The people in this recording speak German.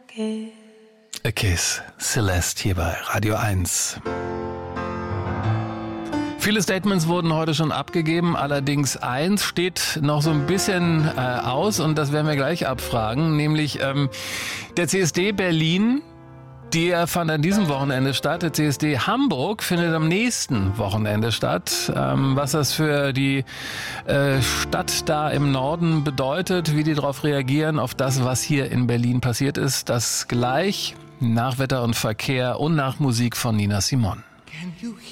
A Kiss, Celeste hier bei Radio 1. Viele Statements wurden heute schon abgegeben, allerdings eins steht noch so ein bisschen aus und das werden wir gleich abfragen, nämlich der CSD Berlin. Der fand an diesem Wochenende statt. Der CSD Hamburg findet am nächsten Wochenende statt. Was das für die Stadt da im Norden bedeutet, wie die darauf reagieren, auf das, was hier in Berlin passiert ist, das gleich nach Wetter und Verkehr und nach Musik von Nina Simone.